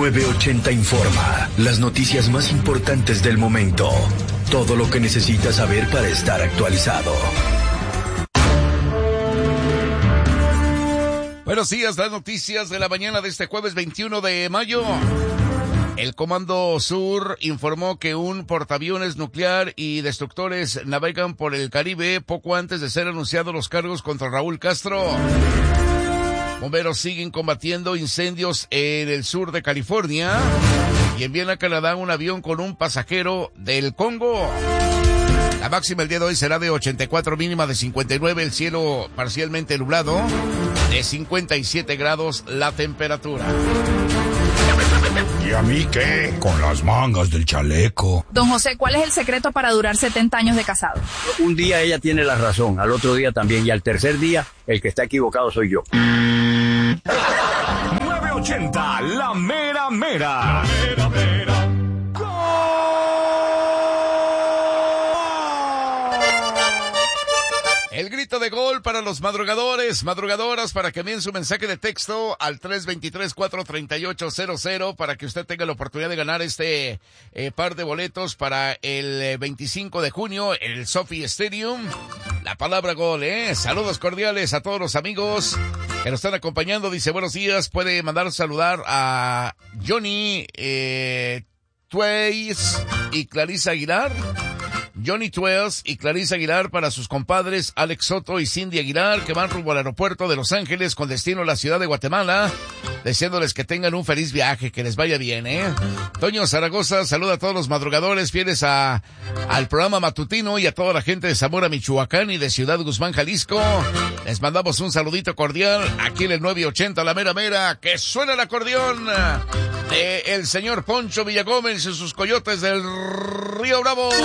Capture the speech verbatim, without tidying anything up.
nueve ochenta Informa. Las noticias más importantes del momento. Todo lo que necesitas saber para estar actualizado. Buenos días, las noticias de la mañana de este jueves veintiuno de mayo. El Comando Sur informó que un portaaviones nuclear y destructores navegan por el Caribe poco antes de ser anunciados los cargos contra Raúl Castro. Bomberos siguen combatiendo incendios en el sur de California y envían a Canadá un avión con un pasajero del Congo. La máxima el día de hoy será de ochenta y cuatro, mínima de cincuenta y nueve, el cielo parcialmente nublado, de cincuenta y siete grados la temperatura. ¿Y a mí qué? Con las mangas del chaleco. Don José, ¿cuál es el secreto para durar setenta años de casado? Un día ella tiene la razón, al otro día también, y al tercer día el que está equivocado soy yo. nueve ochenta, la mera mera. La mera mera. El grito de gol para los madrugadores, madrugadoras, para que envíen su mensaje de texto al tres dos tres, cuatro tres ocho cero cero para que usted tenga la oportunidad de ganar este eh, par de boletos para el eh, veinticinco de junio en el Sophie Stadium. La palabra gol, ¿eh? Saludos cordiales a todos los amigos que nos están acompañando. Dice, buenos días, puede mandar saludar a Johnny eh, Tways y Clarisa Aguilar. Johnny Twells y Clarisa Aguilar para sus compadres Alex Soto y Cindy Aguilar, que van rumbo al aeropuerto de Los Ángeles con destino a la ciudad de Guatemala, deseándoles que tengan un feliz viaje, que les vaya bien, ¿eh? Toño Zaragoza saluda a todos los madrugadores fieles a al programa matutino y a toda la gente de Zamora, Michoacán y de Ciudad Guzmán, Jalisco. Les mandamos un saludito cordial aquí en el nueve ochenta, la mera mera, que suena el acordeón de el señor Poncho Villagómez y sus coyotes del Río Bravo.